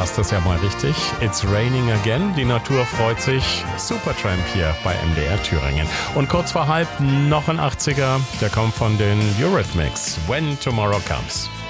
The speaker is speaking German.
passt das ja mal richtig. It's raining again. Die Natur freut sich. Supertramp hier bei MDR Thüringen. Und kurz vor halb noch ein 80er. Der kommt von den Eurythmics. When Tomorrow Comes.